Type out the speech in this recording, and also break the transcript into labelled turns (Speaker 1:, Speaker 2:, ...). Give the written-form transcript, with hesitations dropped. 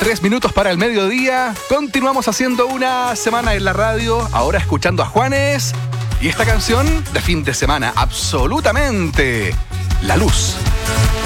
Speaker 1: 3 minutos para el mediodía. Continuamos haciendo una semana en la radio, ahora escuchando a Juanes. Y esta canción de fin de semana, absolutamente. La Luz.